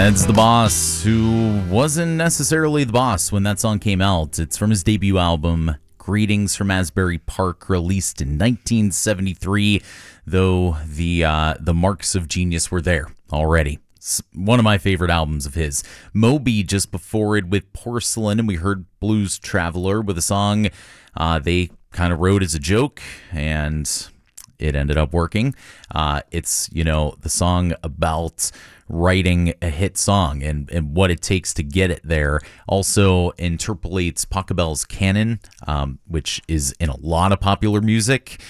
Ed's the Boss, who wasn't necessarily the boss when that song came out. It's from his debut album, Greetings from Asbury Park, released in 1973, though the marks of genius were there already. It's one of my favorite albums of his. Moby just before it with Porcelain, and we heard Blues Traveler with a song they kind of wrote as a joke, and it ended up working. It's, the song about writing a hit song and what it takes to get it there. Also interpolates Pachelbel's Canon, which is in a lot of popular music.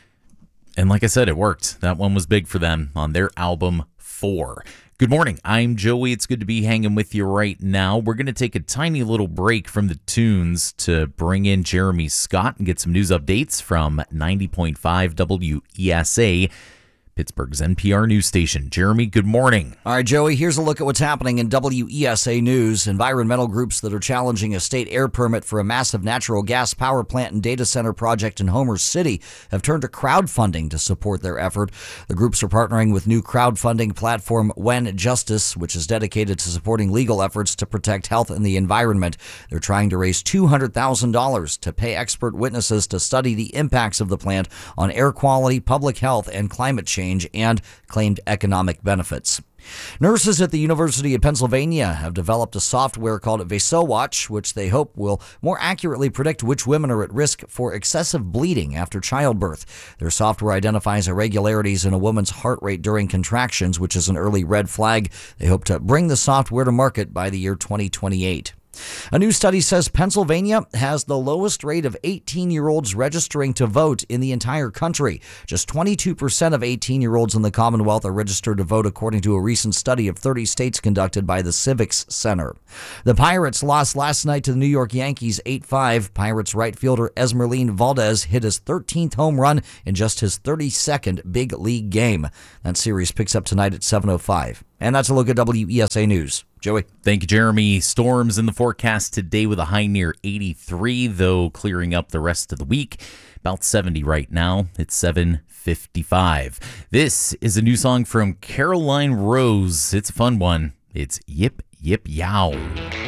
And like I said, it worked. That one was big for them on their album 4. Good morning. I'm Joey. It's good to be hanging with you right now. We're going to take a tiny little break from the tunes to bring in Jeremy Scott and get some news updates from 90.5 WESA, Pittsburgh's NPR news station. Jeremy, good morning. All right, Joey, here's a look at what's happening in WESA News. Environmental groups that are challenging a state air permit for a massive natural gas power plant and data center project in Homer City have turned to crowdfunding to support their effort. The groups are partnering with new crowdfunding platform When Justice, which is dedicated to supporting legal efforts to protect health and the environment. They're trying to raise $200,000 to pay expert witnesses to study the impacts of the plant on air quality, public health, and climate change, and claimed economic benefits. Nurses at the University of Pennsylvania have developed a software called VesoWatch, which they hope will more accurately predict which women are at risk for excessive bleeding after childbirth. Their software identifies irregularities in a woman's heart rate during contractions, which is an early red flag. They hope to bring the software to market by the year 2028. A new study says Pennsylvania has the lowest rate of 18-year-olds registering to vote in the entire country. Just 22% of 18-year-olds in the Commonwealth are registered to vote, according to a recent study of 30 states conducted by the Civics Center. The Pirates lost last night to the New York Yankees 8-5. Pirates right fielder Esmeralyn Valdez hit his 13th home run in just his 32nd big league game. That series picks up tonight at 7:05. And that's a look at WESA News. Joey. Thank you, Jeremy. Storms in the forecast today with a high near 83, though clearing up the rest of the week. About 70 right now. It's 7:55. This is a new song from Caroline Rose. It's a fun one. It's Yip Yip Yow.